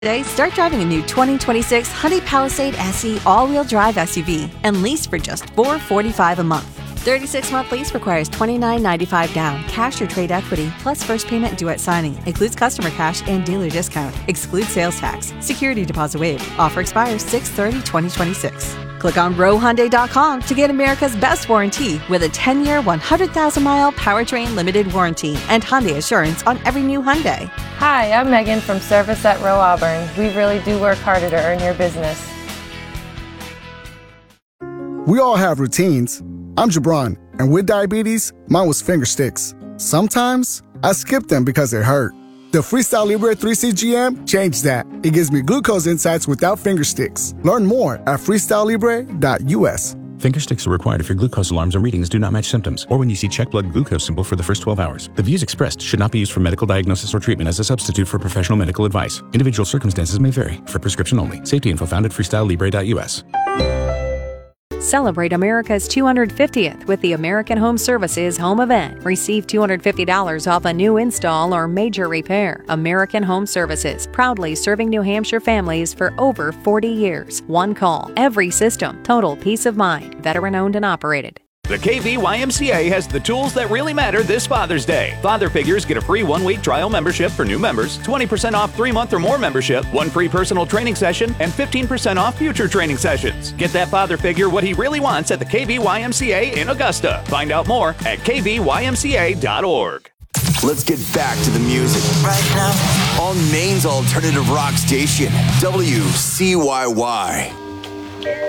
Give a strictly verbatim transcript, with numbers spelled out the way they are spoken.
Today, start driving a new twenty twenty-six Hyundai Palisade S E all-wheel drive S U V and lease for just four hundred forty-five dollars a month. thirty-six month lease requires twenty-nine ninety-five down, cash or trade equity, plus first payment due at signing. Includes customer cash and dealer discount. Excludes sales tax. Security deposit waived. Offer expires six thirty twenty twenty-six. Click on row hyundai dot com to get America's best warranty with a ten year, one hundred thousand mile powertrain limited warranty and Hyundai Assurance on every new Hyundai. Hi, I'm Megan from Service at Row Auburn. We really do work harder to earn your business. We all have routines. I'm Jabron, and with diabetes, mine was finger sticks. Sometimes I skip them because it hurt. The Freestyle Libre three C G M changed that. It gives me glucose insights without finger sticks. Learn more at freestyle libre dot u s. Finger sticks are required if your glucose alarms or readings do not match symptoms, or when you see check blood glucose symbol for the first twelve hours. The views expressed should not be used for medical diagnosis or treatment as a substitute for professional medical advice. Individual circumstances may vary. For prescription only. Safety info found at freestyle libre dot u s. Celebrate America's two hundred fiftieth with the American Home Services Home Event. Receive two hundred fifty dollars off a new install or major repair. American Home Services, proudly serving New Hampshire families for over forty years. One call, every system, total peace of mind. Veteran owned and operated. The K V Y M C A has the tools that really matter this Father's Day. Father Figures get a free one-week trial membership for new members, twenty percent off three-month or more membership, one free personal training session, and fifteen percent off future training sessions. Get that father figure what he really wants at the K V Y M C A in Augusta. Find out more at k v y m c a dot org. Let's get back to the music right now on Maine's alternative rock station, W C Y Y.